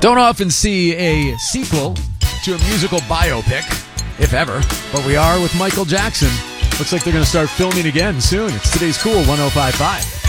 Don't often see a sequel to a musical biopic, if ever, but we are with Michael Jackson. Looks like they're going to start filming again soon. It's Today's Cool 105.5.